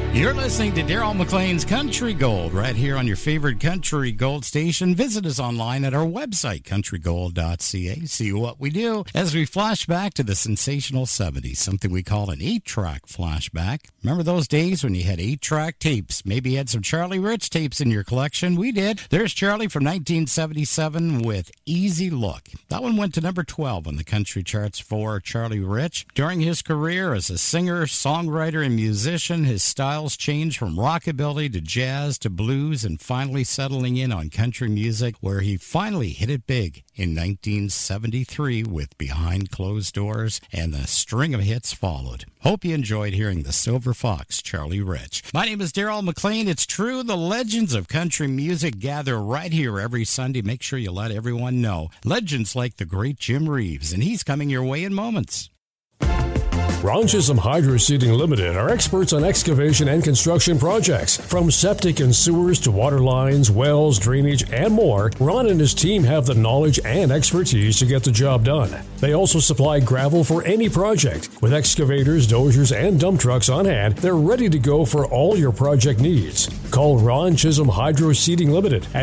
You're listening to Darryl McLean's Country Gold right here on your favorite Country Gold station. Visit us online at our website, countrygold.ca. See what we do as we flash back to the sensational 70s, something we call an 8-track flashback. Remember those days when you had 8-track tapes? Maybe you had some Charlie Rich tapes in your collection. We did. There's Charlie from 1977 with Easy Look. That one went to number 12 on the country charts for Charlie Rich. During his career as a singer, songwriter, and musician, his styles changed from rockabilly to jazz to blues and finally settling in on country music, where he finally hit it big in 1973 with Behind Closed Doors, and a string of hits followed. Hope you enjoyed hearing the Silver Fox, Charlie Rich. My name is Darryl McLean. It's true, the legends of country music gather right here every Sunday. Make sure you let everyone know. Legends like the great Jim Reeves, and he's coming your way in moments. Ron Chisholm Hydro Seeding Limited are experts on excavation and construction projects. From septic and sewers to water lines, wells, drainage, and more, Ron and his team have the knowledge and expertise to get the job done. They also supply gravel for any project. With excavators, dozers, and dump trucks on hand, they're ready to go for all your project needs. Call Ron Chisholm Hydro Seeding Limited at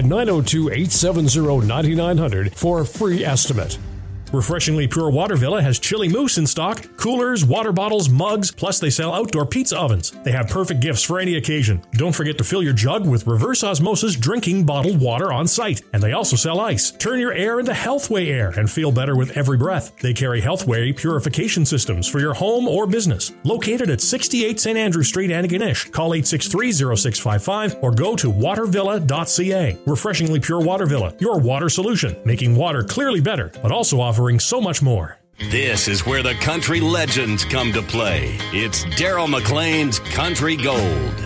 902-870-9900 for a free estimate. Refreshingly Pure Water Villa has chili mousse in stock, coolers, water bottles, mugs, plus they sell outdoor pizza ovens. They have perfect gifts for any occasion. Don't forget to fill your jug with reverse osmosis drinking bottled water on site. And they also sell ice. Turn your air into Healthway air and feel better with every breath. They carry Healthway purification systems for your home or business. Located at 68 St. Andrew Street, Antigonish. Call 863-0655 or go to watervilla.ca. Refreshingly Pure Water Villa, your water solution, making water clearly better, but also offering so much more. This is where the country legends come to play. It's Darryl McLean's Country Gold.